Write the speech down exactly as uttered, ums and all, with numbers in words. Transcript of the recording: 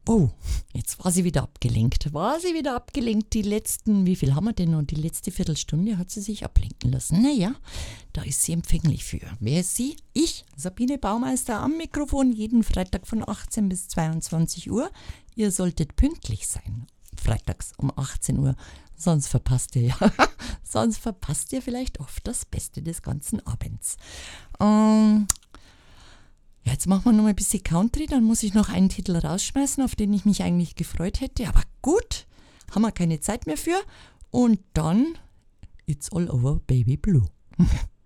Oh, jetzt war sie wieder abgelenkt. War sie wieder abgelenkt? Die letzten, wie viel haben wir denn noch? Die letzte Viertelstunde hat sie sich ablenken lassen. Naja, da ist sie empfänglich für. Wer ist sie? Ich, Sabine Baumeister am Mikrofon, jeden Freitag von achtzehn bis zweiundzwanzig Uhr. Ihr solltet pünktlich sein. Freitags um achtzehn Uhr. Sonst verpasst ihr ja, sonst verpasst ihr vielleicht oft das Beste des ganzen Abends. Ähm, Ja, jetzt machen wir noch mal ein bisschen Country, dann muss ich noch einen Titel rausschmeißen, auf den ich mich eigentlich gefreut hätte. Aber gut, haben wir keine Zeit mehr für. Und dann It's All Over Baby Blue.